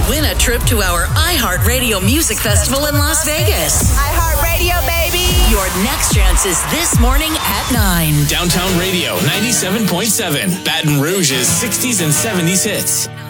Win a trip to our iHeartRadio Music Festival in Las Vegas. iHeartRadio, baby. Your next chance is this morning at 9. Downtown Radio 97.7. Baton Rouge's 60s and 70s hits.